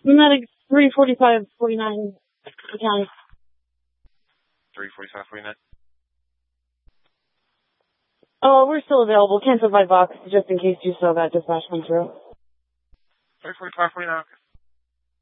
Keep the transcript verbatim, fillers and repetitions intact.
Medic three forty-five forty-nine County. three forty-five forty-nine. Oh, we're still available. Can't provide box just in case you saw that dispatch come through. three forty-five forty-nine.